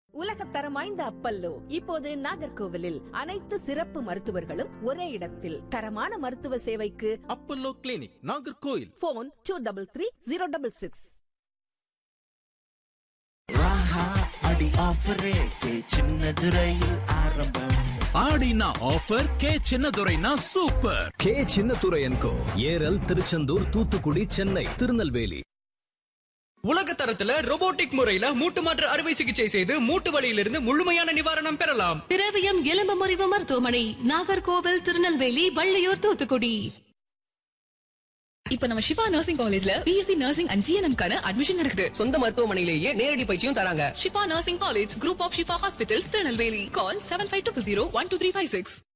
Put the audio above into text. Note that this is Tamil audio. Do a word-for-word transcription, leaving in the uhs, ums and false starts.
உலகத்தரம் வாய்ந்த அப்பல்லோ இப்போது நாகர்கோவிலில் அனைத்து சிறப்பு மருத்துவர்களும் ஒரே இடத்தில் தரமான மருத்துவ சேவைக்கு Apollo clinic Nagercoil. Phone two double three zero double six. ஆடினா offer K சின்னதுரைனா super. K Chinnadurai என்கோ ஏரல், திருச்செந்தூர், தூத்துக்குடி, சென்னை, திருநெல்வேலி. உலக தரத்துல ரோபோட்டிக் முறையில மூட்டு மாற்று அறுவை சிகிச்சை செய்து மூட்டு வலியிலிருந்து முழுமையான நிவாரணம் பெறலாம். திரவியம் எலும்பு முறிவு மருத்துவமனை, நாகர்கோவில், திருநெல்வேலி, வள்ளியூர், தூத்துக்குடி. இப்ப நம்ம ஷிஃபா நர்சிங் காலேஜ்ல பிஎஸ்சி நர்சிங் அண்ட் ஜிஎன்எம் கான அட்மிஷன் நடக்குது. சொந்த மருத்துவமனையிலேயே நேரடி பயிற்சியும் தராங்க. Shifa nursing college, group of Shifa hospitals, Tirunelveli. Call seven five two zero one two three five six.